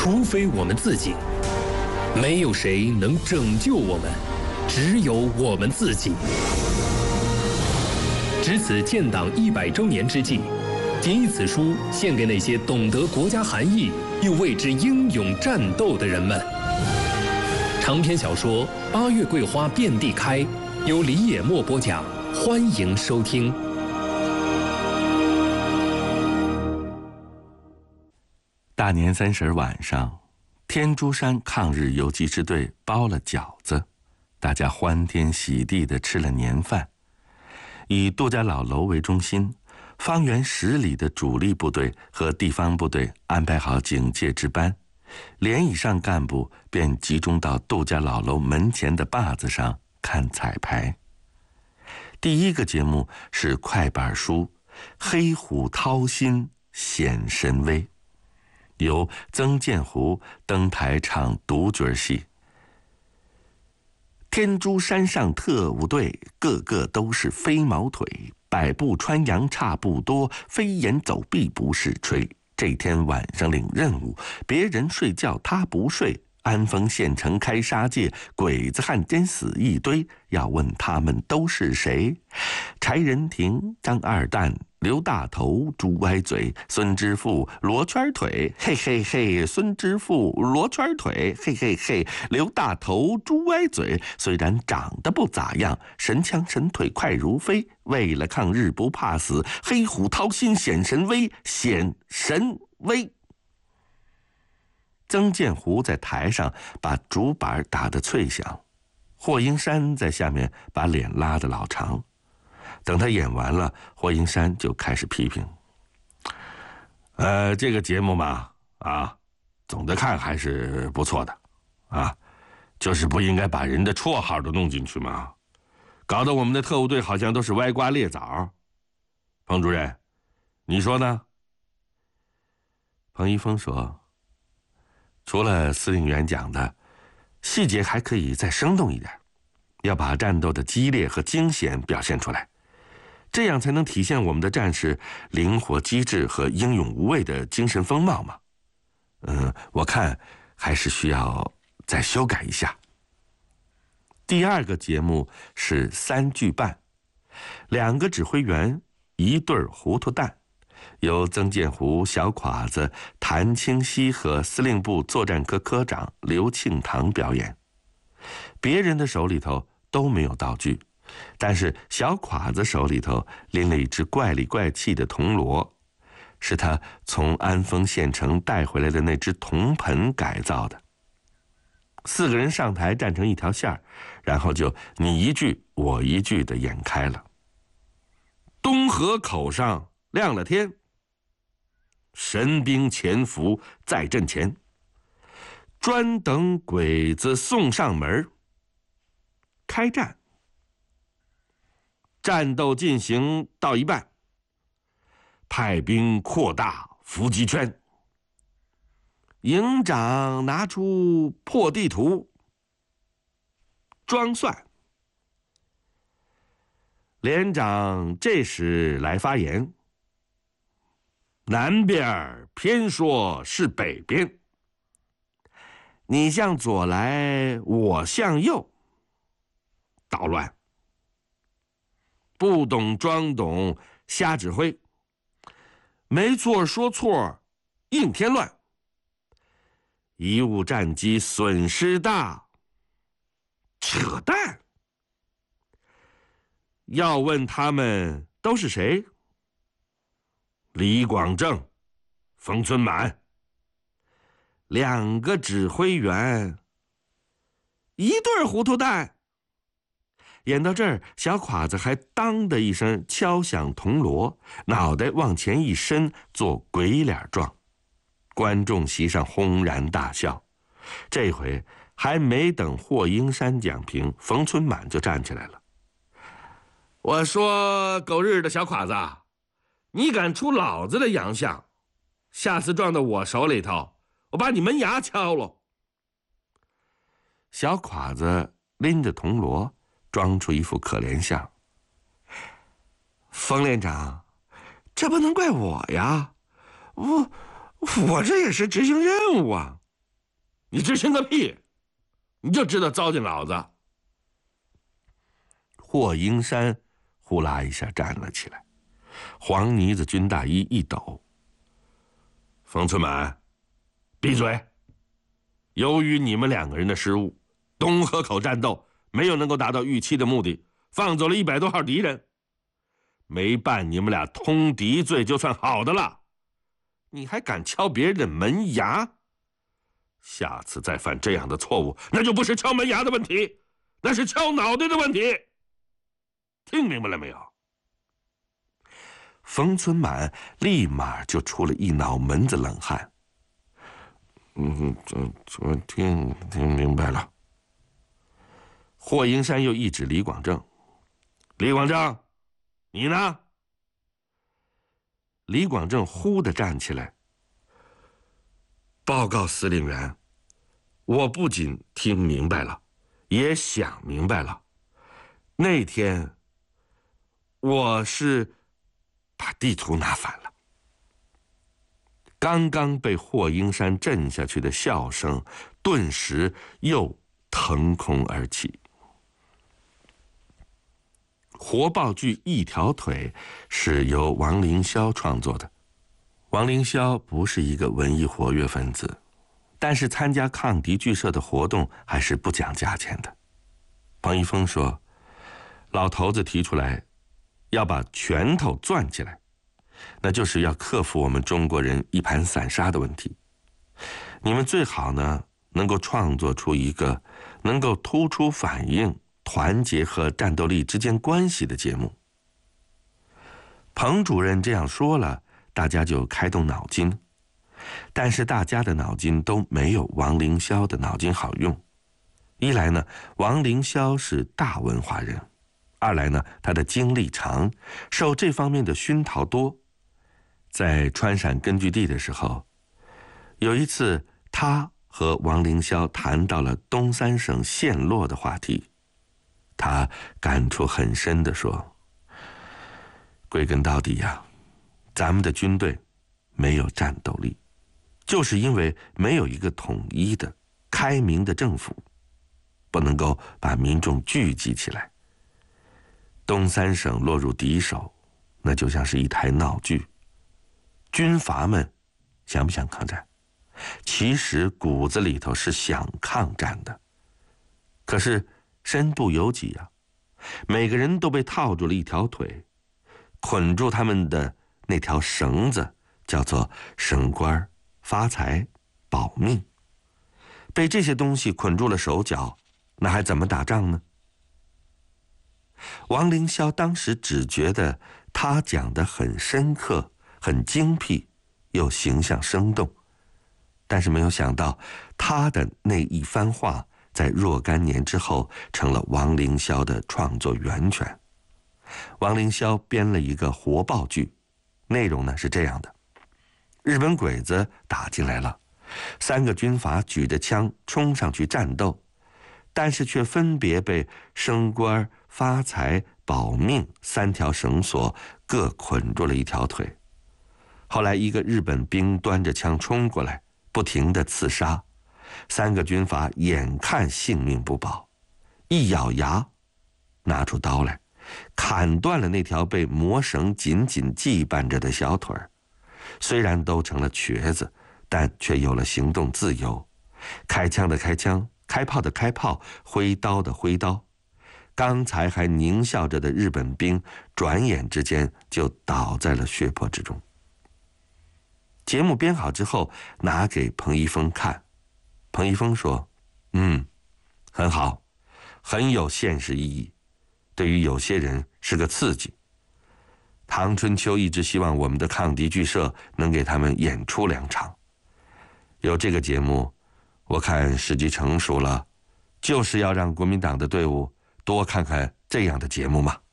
除非我们自己。没有谁能拯救我们，只有我们自己。值此建党100周年之际，谨以此书献给那些懂得国家含义又为之英勇战斗的人们。长篇小说《8月桂花遍地开》，由李野墨播讲，欢迎收听。 大年30晚上，天珠山抗日游击支队包了饺子，大家欢天喜地地吃了年饭。以杜家老楼为中心，方圆10里的主力部队和地方部队安排好警戒值班，连以上干部便集中到杜家老楼门前的坝子上看彩排。第一个节目是快板书《黑虎掏心显神威》，由曾建湖登台唱独角戏。天珠山上特务队，个个都是飞毛腿，百步穿杨差不多，飞檐走壁不是吹。这天晚上领任务，别人睡觉他不睡。安丰县城开杀戒，鬼子汉奸死一堆，要问他们都是谁？柴仁廷、张二蛋、刘大头、朱歪嘴、孙知富、罗圈腿，嘿嘿嘿，孙知富、罗圈腿，嘿嘿嘿，刘大头、朱歪嘴，虽然长得不咋样，神枪神腿快如飞，为了抗日不怕死，黑虎掏心显神威，显神威。曾建湖在台上把竹板打得脆响，霍英山在下面把脸拉得老长。等他演完了，霍英山就开始批评：这个节目嘛，总的看还是不错的，就是不应该把人的绰号都弄进去嘛，搞得我们的特务队好像都是歪瓜裂枣。彭主任，你说呢？彭一峰说：除了司令员讲的，细节还可以再生动一点，要把战斗的激烈和惊险表现出来，这样才能体现我们的战士灵活机智和英勇无畏的精神风貌嘛。我看还是需要再修改一下。第二个节目是3句半，2个指挥员，1对糊涂蛋，由曾建湖、小侉子、谭清溪和司令部作战科科长刘庆堂表演。别人的手里头都没有道具，但是小侉子手里头拎了一只怪里怪气的铜锣，是他从安丰县城带回来的那只铜盆改造的。4个人上台站成一条线，然后就你一句我一句的演开了。东河口上亮了天，神兵潜伏在阵前，专等鬼子送上门。开战，战斗进行到一半，派兵扩大伏击圈。营长拿出破地图，装蒜。连长这时来发言：南边偏说是北边，你向左来，我向右，捣乱。不懂装懂，瞎指挥，没错说错，硬添乱。贻误战机，损失大，扯淡。要问他们都是谁？李广正、冯存满，2个指挥员，1对糊涂蛋。演到这儿，小侉子还当的一声敲响铜锣，脑袋往前一伸，做鬼脸状。观众席上轰然大笑。这回还没等霍英山讲评，冯存满就站起来了。我说狗日的小侉子，你敢出老子的洋相，下次撞到我手里头，我把你门牙敲了。小侉子拎着铜锣，装出一副可怜相。冯连长，这不能怪我呀，我这也是执行任务啊。 你知情个屁！你就知道糟践老子！霍英山呼啦一下站了起来，黄呢子军大衣一抖。冯存满，闭嘴！由于你们2个人的失误，东河口战斗没有能够达到预期的目的，放走了100多号敌人，没办你们俩通敌罪就算好的了，你还敢敲别人的门牙？下次再犯这样的错误，那就不是敲门牙的问题，那是敲脑袋的问题。听明白了没有？冯存满立马就出了一脑门子冷汗。听明白了。霍英山又一指李广正：“李广正，你呢？”李广正忽地站起来：“报告司令员，我不仅听明白了，也想明白了。那天我是把地图拿反了。”刚刚被霍英山震下去的笑声顿时又腾空而起。活报剧《一条腿》是由王凌霄创作的。王凌霄不是一个文艺活跃分子，但是参加抗敌剧社的活动还是不讲价钱的。彭一峰说，老头子提出来要把拳头攥起来，那就是要克服我们中国人一盘散沙的问题。你们最好呢能够创作出一个能够突出反映团结和战斗力之间关系的节目。彭主任这样说了，大家就开动脑筋，但是大家的脑筋都没有王凌霄的脑筋好用。一来呢，王凌霄是大文化人；二来呢，他的经历长，受这方面的熏陶多。在川陕根据地的时候，有一次他和王凌霄谈到了东三省陷落的话题，他感触很深地说，归根到底呀，咱们的军队没有战斗力，就是因为没有一个统一的开明的政府，不能够把民众聚集起来。东三省落入敌手，那就像是一台闹剧，军阀们想不想抗战？其实骨子里头是想抗战的，可是身不由己啊，每个人都被套住了一条腿，捆住他们的那条绳子叫做升官、发财、保命。被这些东西捆住了手脚，那还怎么打仗呢？王凌霄当时只觉得他讲得很深刻，很精辟，又形象生动，但是没有想到他的那一番话在若干年之后成了王凌霄的创作源泉。王凌霄编了一个活报剧，内容呢是这样的：日本鬼子打进来了，3个军阀举着枪冲上去战斗，但是却分别被升官、发财、保命3条绳索各捆住了一条腿。后来一个日本兵端着枪冲过来，不停地刺杀，3个军阀眼看性命不保，一咬牙拿出刀来，砍断了那条被魔绳紧紧羁绊着的小腿儿。虽然都成了瘸子，但却有了行动自由，开枪的开枪，开炮的开炮，挥刀的挥刀。刚才还狞笑着的日本兵，转眼之间就倒在了血泊之中。节目编好之后，拿给彭一峰看。彭一峰说：“很好，很有现实意义，对于有些人是个刺激。唐春秋一直希望我们的抗敌剧社能给他们演出2场。有这个节目，我看时机成熟了，就是要让国民党的队伍多看看这样的节目嘛。”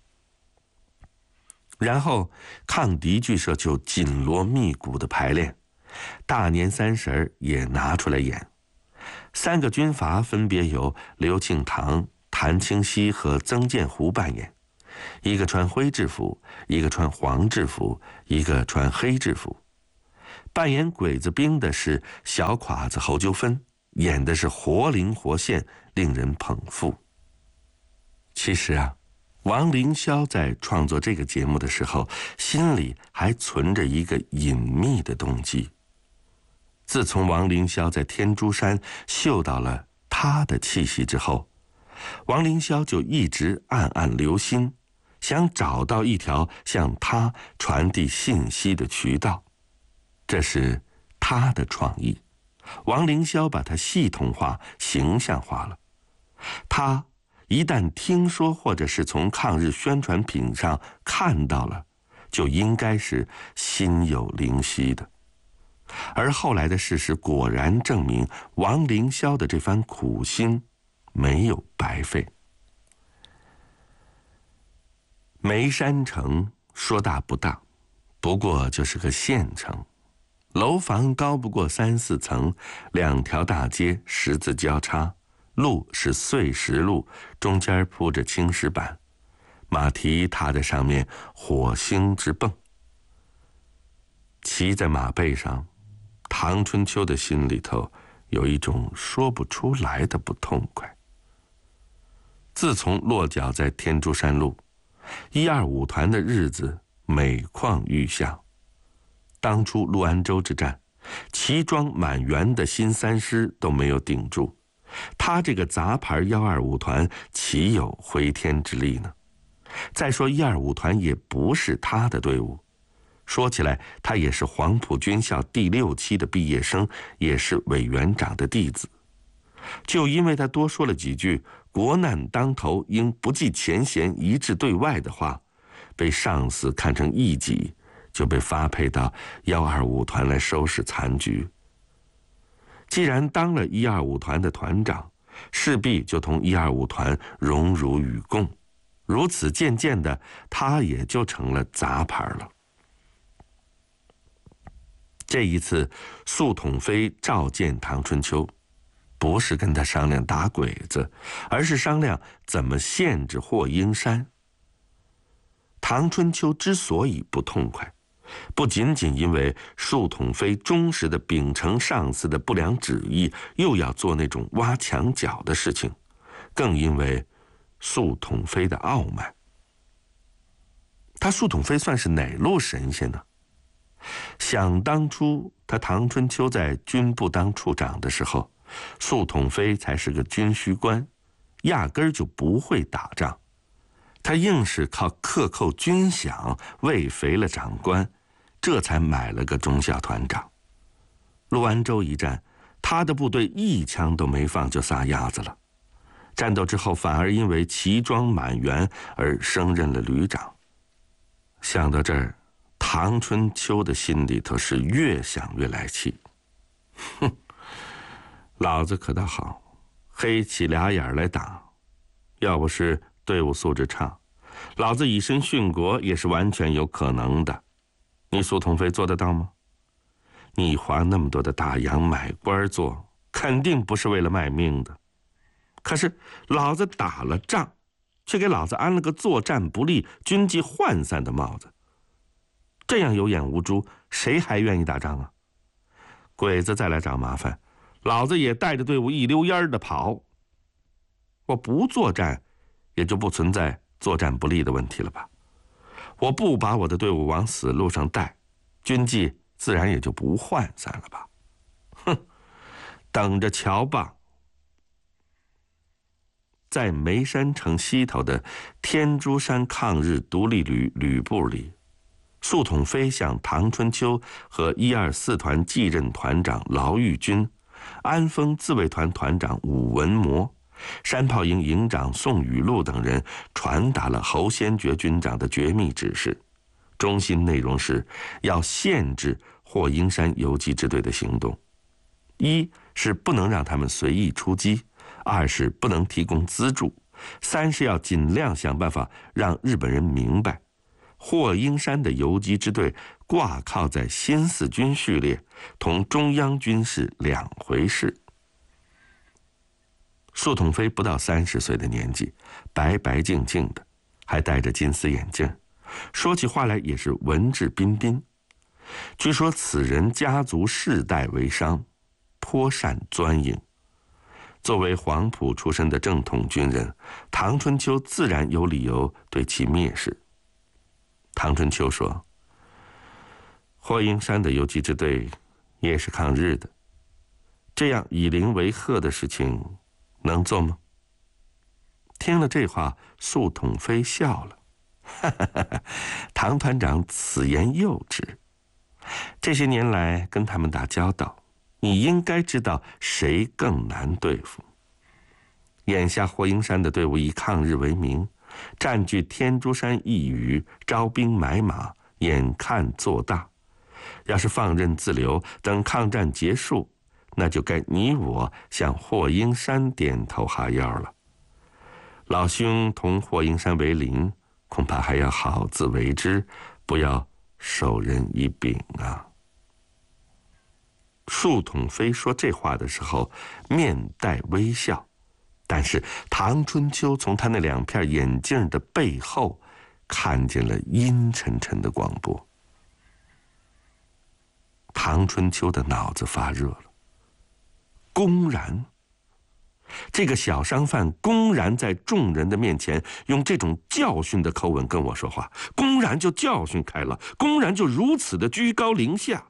然后抗敌剧社就紧锣密鼓的排练，大年30也拿出来演。3个军阀分别由刘庆堂、谭清溪和曾建湖扮演，一个穿灰制服，一个穿黄制服，一个穿黑制服。扮演鬼子兵的是小侉子侯纠纷， 演的是活灵活现，令人捧腹。其实啊，王凌霄在创作这个节目的时候，心里还存着一个隐秘的动机。自从王凌霄在天竺山嗅到了他的气息之后，王凌霄就一直暗暗留心，想找到一条向他传递信息的渠道。这是他的创意，王凌霄把它系统化、形象化了。他一旦听说或者是从抗日宣传品上看到了，就应该是心有灵犀的。而后来的事实果然证明，王凌霄的这番苦心没有白费。眉山城说大不大，不过就是个县城，楼房高不过3、4层，2条大街十字交叉，路是碎石路，中间铺着青石板，马蹄踏在上面，火星直蹦。骑在马背上，唐春秋的心里头有一种说不出来的不痛快。自从落脚在天竺山路，125团的日子每况愈下。当初陆安州之战，齐庄满员的新3师都没有顶住，他这个杂牌125团岂有回天之力呢？再说125团也不是他的队伍，说起来他也是黄埔军校第6期的毕业生，也是委员长的弟子。就因为他多说了几句国难当头应不计前嫌一致对外的话，被上司看成异己，就被发配到125团来收拾残局。既然当了125团的团长，势必就同125团荣辱与共，如此渐渐的，他也就成了杂牌了。这一次，苏统飞召见唐春秋，不是跟他商量打鬼子，而是商量怎么限制霍英山。唐春秋之所以不痛快，不仅仅因为苏统飞忠实的秉承上司的不良旨意，又要做那种挖墙脚的事情，更因为苏统飞的傲慢。他苏统飞算是哪路神仙呢？想当初他唐春秋在军部当处长的时候，苏统飞才是个军需官，压根儿就不会打仗，他硬是靠克扣军饷喂肥了长官，这才买了个中校团长。陆安州一战，他的部队一枪都没放就撒丫子了，战斗之后反而因为齐装满员而升任了旅长。想到这儿，唐春秋的心里头是越想越来气。哼，老子可倒好，黑起俩眼来打，要不是队伍素质差，老子以身殉国也是完全有可能的。你苏统飞做得到吗？你花那么多的大洋买官做，肯定不是为了卖命的。可是老子打了仗，却给老子安了个作战不利、军纪涣散的帽子。这样有眼无珠，谁还愿意打仗啊？鬼子再来找麻烦，老子也带着队伍一溜烟的跑。我不作战，也就不存在作战不利的问题了吧？我不把我的队伍往死路上带，军纪自然也就不涣散了吧？哼，等着瞧吧。在眉山城西头的天竺山抗日独立旅旅部里，苏统飞向唐春秋和124团继任团长劳玉军、安丰自卫团团长武文模、山炮营营长宋雨露等人传达了侯先觉军长的绝密指示，中心内容是要限制霍英山游击支队的行动。一是不能让他们随意出击，二是不能提供资助，三是要尽量想办法让日本人明白，霍英山的游击支队挂靠在新四军序列，同中央军是两回事。苏统飞不到30岁的年纪，白白净净的，还戴着金丝眼镜，说起话来也是文质彬彬。据说此人家族世代为商，颇善钻营， 作为黄埔出身的正统军人，唐春秋自然有理由对其蔑视。唐春秋说：“霍英山的游击支队也是抗日的，这样以邻为壑的事情能做吗？”听了这话，粟统飞笑了：“哈哈哈，唐团长此言幼稚。这些年来跟他们打交道，你应该知道谁更难对付。眼下霍英山的队伍以抗日为名，占据天竺山一隅，招兵买马，眼看做大。要是放任自流，等抗战结束，那就该你我向霍英山点头哈腰了。老兄同霍英山为邻，恐怕还要好自为之，不要授人以柄啊。”粟统飞说这话的时候，面带微笑，但是唐春秋从他那两片眼镜的背后，看见了阴沉沉的光波。唐春秋的脑子发热了，公然，这个小商贩公然在众人的面前用这种教训的口吻跟我说话，公然就教训开了，公然就如此的居高临下。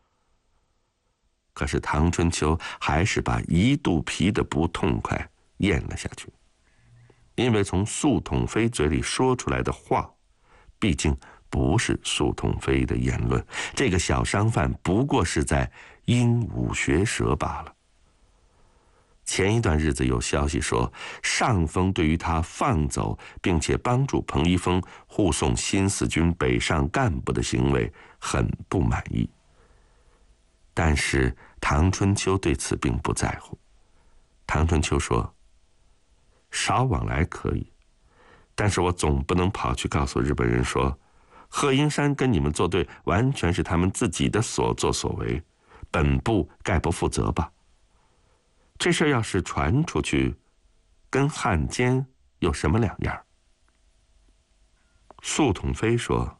可是唐春秋还是把一肚皮的不痛快咽了下去，因为从粟统飞嘴里说出来的话，毕竟不是粟统飞的言论，这个小商贩不过是在鹦鹉学舌罢了。前一段日子有消息说，上峰对于他放走并且帮助彭一峰护送新四军北上干部的行为很不满意。但是唐春秋对此并不在乎。唐春秋说：“少往来可以，但是我总不能跑去告诉日本人说，贺英山跟你们作对完全是他们自己的所作所为，本部概不负责吧？这事要是传出去，跟汉奸有什么两样？”粟统飞说：“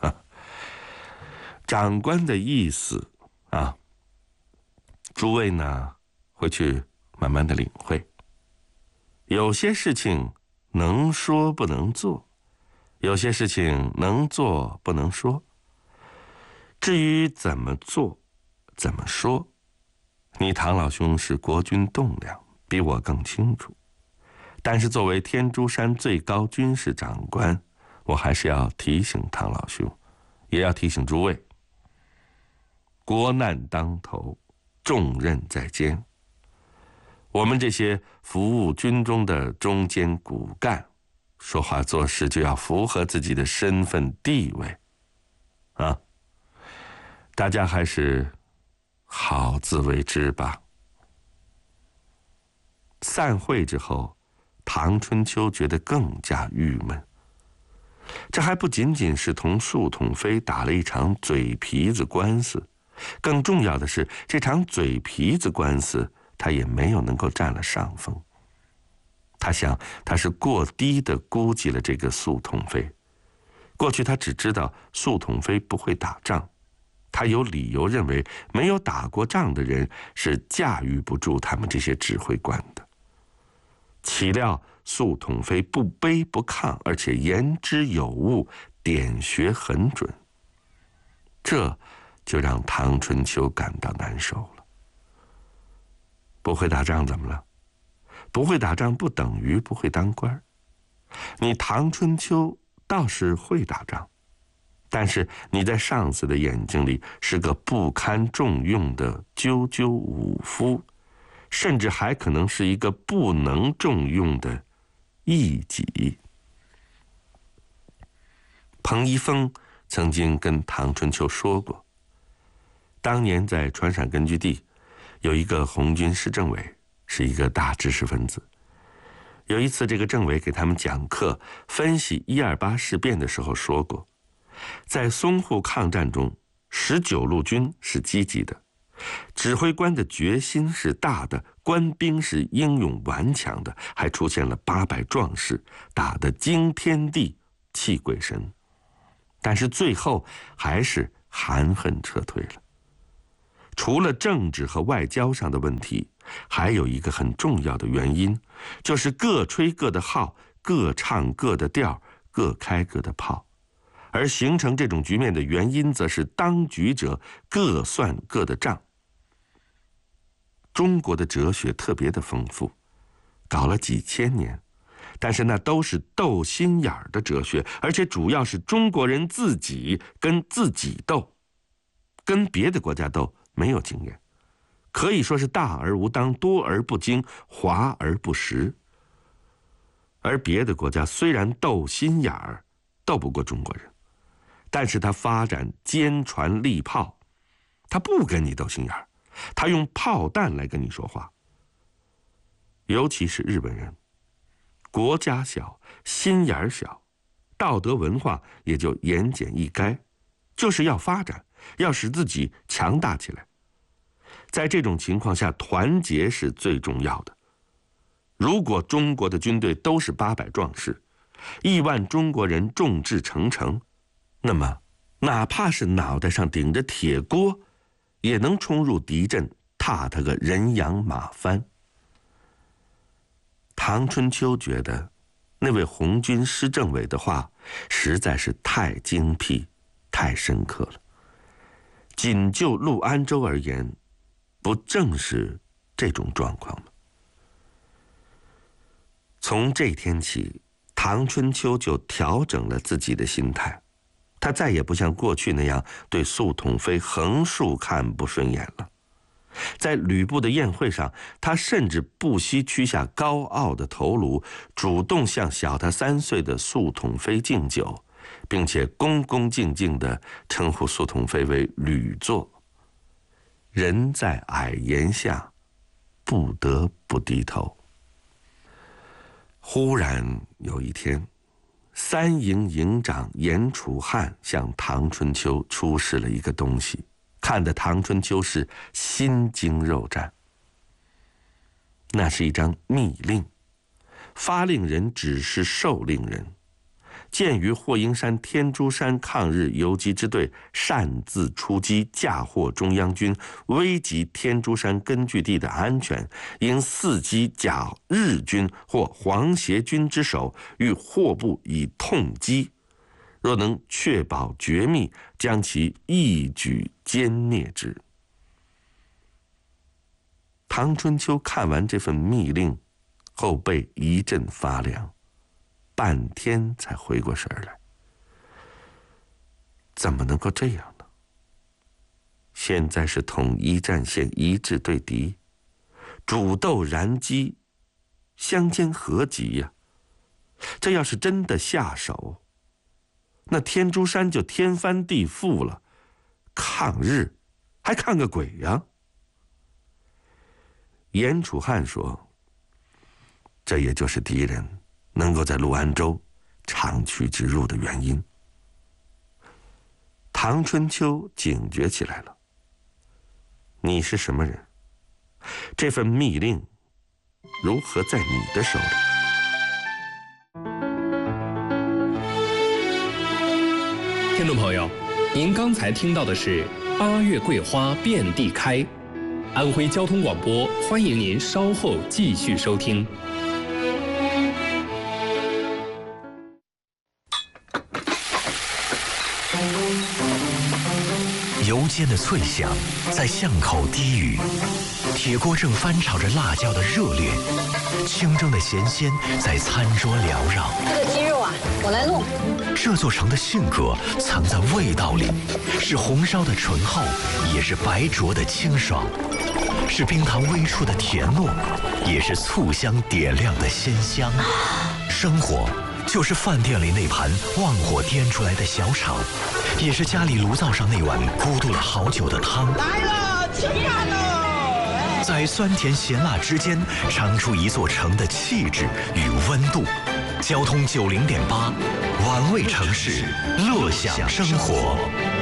长官的意思啊，诸位呢回去慢慢的领会。有些事情能说不能做，有些事情能做不能说。至于怎么做，怎么说，你唐老兄是国军栋梁，比我更清楚。但是作为天竺山最高军事长官，我还是要提醒唐老兄，也要提醒诸位，国难当头，重任在肩。我们这些服务军中的中坚骨干，说话做事就要符合自己的身份地位啊！大家还是好自为之吧。”散会之后，唐春秋觉得更加郁闷。这还不仅仅是同粟统飞打了一场嘴皮子官司，更重要的是，这场嘴皮子官司他也没有能够占了上风。他想，他是过低的估计了这个粟统飞。过去他只知道粟统飞不会打仗，他有理由认为没有打过仗的人是驾驭不住他们这些指挥官的。岂料粟统飞不卑不亢，而且言之有物，点穴很准，这就让唐春秋感到难受了。不会打仗怎么了？不会打仗不等于不会当官。你唐春秋倒是会打仗，但是你在上司的眼睛里是个不堪重用的赳赳武夫，甚至还可能是一个不能重用的异己。彭一峰曾经跟唐春秋说过，当年在川陕根据地有一个红军师政委，是一个大知识分子。有一次这个政委给他们讲课，分析128事变的时候说过，在淞沪抗战中，19路军是积极的，指挥官的决心是大的，官兵是英勇顽强的，还出现了800壮士，打得惊天地泣鬼神。但是最后还是含恨撤退了。 除了政治和外交上的问题，还有一个很重要的原因，就是各吹各的号，各唱各的调，各开各的炮。而形成这种局面的原因，则是当局者各算各的账。中国的哲学特别的丰富，搞了几千年，但是那都是斗心眼儿的哲学，而且主要是中国人自己跟自己斗，跟别的国家斗没有经验，可以说是大而无当，多而不精，华而不实。而别的国家虽然斗心眼儿，斗不过中国人，但是他发展坚船利炮，他不跟你斗心眼儿，他用炮弹来跟你说话。尤其是日本人，国家小，心眼儿小，道德文化也就言简意赅，就是要发展，要使自己强大起来。在这种情况下，团结是最重要的。如果中国的军队都是800壮士，1万中国人众志成城，那么哪怕是脑袋上顶着铁锅，也能冲入敌阵，踏他个人仰马翻。唐春秋觉得那位红军师政委的话实在是太精辟、太深刻了。仅就陆安州而言，不正是这种状况吗？从这天起，唐春秋就调整了自己的心态，他再也不像过去那样对苏统妃横竖看不顺眼了。在吕布的宴会上，他甚至不惜屈下高傲的头颅，主动向小他3岁的苏统妃敬酒，并且恭恭敬敬地称呼苏统妃为吕作。人在矮檐下，不得不低头。忽然有一天，三营营长严楚汉向唐春秋出示了一个东西，看得唐春秋是心惊肉战。那是一张密令，发令人只是受令人。鉴于霍英山、天竺山抗日游击支队擅自出击，嫁祸中央军，危及天竺山根据地的安全，因伺机假日军或皇协军之手，欲霍部以痛击。若能确保绝密，将其一举歼灭之。唐春秋看完这份密令，后背一阵发凉，半天才回过神来。怎么能够这样呢？现在是统一战线，一致对敌，主斗燃机，相煎何急呀？这要是真的下手，那天竺山就天翻地覆了，抗日还抗个鬼呀！严楚汉说，这也就是敌人能够在陆安州长驱直入的原因。唐春秋警觉起来了，你是什么人？这份密令如何在你的手里？ 听众朋友，您刚才听到的是8月桂花遍地开，安徽交通广播，欢迎您稍后继续收听。 油煎的脆响在巷口低语，铁锅正翻炒着辣椒的热烈，清蒸的咸鲜在餐桌缭绕。 这个鸡肉啊，我来弄。 这座城的性格藏在味道里，是红烧的醇厚，也是白灼的清爽，是冰糖微触的甜糯，也是醋香点亮的鲜香。生活就是饭店里那盘旺火颠出来的小炒，也是家里炉灶上那碗咕嘟了好久的汤。 来了，吃饭喽！ 在酸甜咸辣之间，尝出一座城的气质与温度。交通90.8，玩味城市，乐享生活。